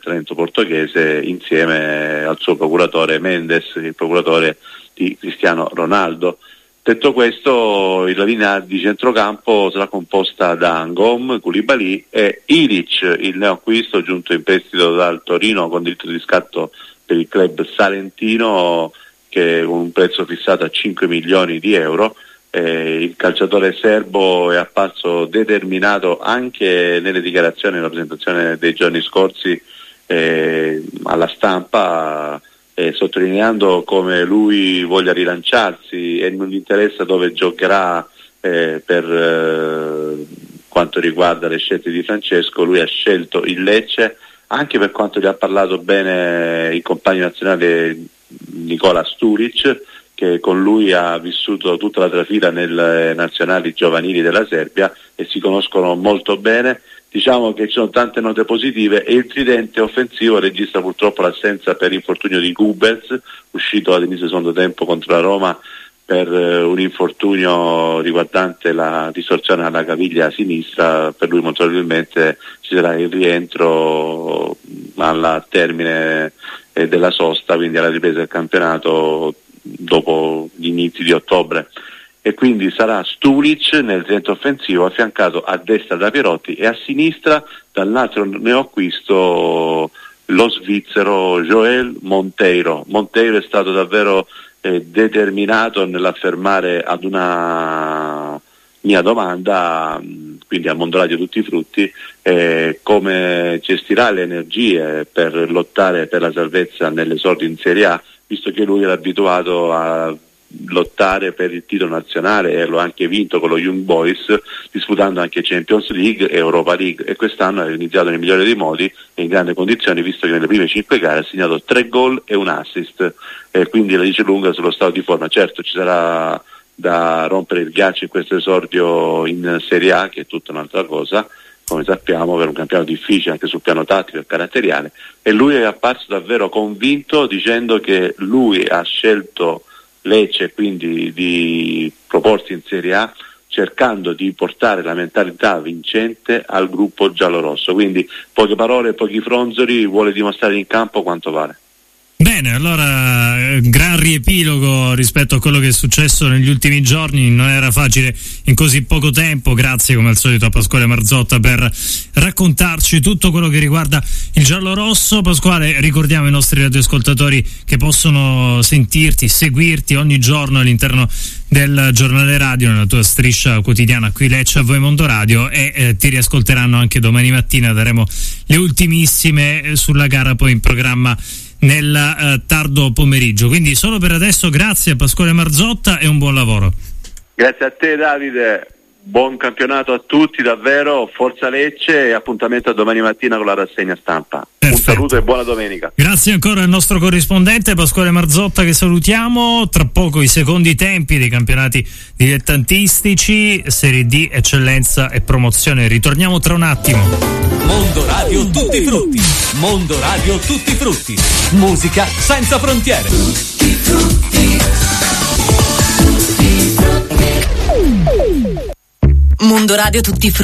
Trento portoghese, insieme al suo procuratore Mendes, il procuratore di Cristiano Ronaldo. Detto questo, la linea di centrocampo sarà composta da Ngom, Koulibaly e Ilic, il neoacquisto giunto in prestito dal Torino con diritto di scatto per il club salentino, che con un prezzo fissato a 5 milioni di euro. Il calciatore serbo è apparso determinato anche nelle dichiarazioni, nella presentazione dei giorni scorsi alla stampa, sottolineando come lui voglia rilanciarsi e non gli interessa dove giocherà per quanto riguarda le scelte di Francesco. Lui ha scelto il Lecce, anche per quanto gli ha parlato bene il compagno nazionale Nikola Sturic, che con lui ha vissuto tutta la trafila nelle nazionali giovanili della Serbia e si conoscono molto bene. Diciamo che ci sono tante note positive e il tridente offensivo registra purtroppo l'assenza per infortunio di Goebbels, uscito all'inizio secondo tempo contro la Roma per un infortunio riguardante la distorsione alla caviglia sinistra. Per lui molto probabilmente ci sarà il rientro al termine della sosta, quindi alla ripresa del campionato dopo gli inizi di ottobre. E quindi sarà Sturic nel tridente offensivo, affiancato a destra da Pierotti e a sinistra dall'altro neoacquisto, lo svizzero Joel Monteiro. Monteiro è stato davvero determinato nell'affermare ad una mia domanda, quindi al Mondo Radio Tutti i Frutti, come gestirà le energie per lottare per la salvezza nell'esordio in Serie A, visto che lui era abituato a lottare per il titolo nazionale e lo ha anche vinto con lo Young Boys, disputando anche Champions League e Europa League, e quest'anno ha iniziato nel migliore dei modi e in grandi condizioni, visto che nelle prime 5 gare ha segnato 3 gol e un assist, quindi la dice lunga sullo stato di forma. Certo, ci sarà da rompere il ghiaccio in questo esordio in Serie A, che è tutta un'altra cosa, come sappiamo, per un campionato difficile anche sul piano tattico e caratteriale, e lui è apparso davvero convinto, dicendo che lui ha scelto Lecce quindi di proporsi in Serie A cercando di portare la mentalità vincente al gruppo giallorosso. Quindi poche parole, pochi fronzoli, vuole dimostrare in campo quanto vale. Bene, allora gran riepilogo rispetto a quello che è successo negli ultimi giorni. Non era facile in così poco tempo. Grazie come al solito a Pasquale Marzotta per raccontarci tutto quello che riguarda il giallorosso. Pasquale, ricordiamo ai nostri radioascoltatori che possono sentirti, seguirti ogni giorno all'interno del giornale radio, nella tua striscia quotidiana Qui Lecce, a voi Mondo Radio, e ti riascolteranno anche domani mattina. Daremo le ultimissime sulla gara poi in programma nel tardo pomeriggio. Quindi solo per adesso grazie a Pasquale Marzotta e un buon lavoro. Grazie a te Davide, buon campionato a tutti, davvero, forza Lecce, e appuntamento a domani mattina con la rassegna stampa. Perfetto. Un saluto e buona domenica. Grazie ancora al nostro corrispondente Pasquale Marzotta, che salutiamo. Tra poco i secondi tempi dei campionati dilettantistici, Serie D, eccellenza e promozione. Ritorniamo tra un attimo. Mondo Radio Tutti Frutti. Mondo Radio Tutti Frutti. Musica senza frontiere. Tutti Frutti. Mondo Radio Tutti Frutti.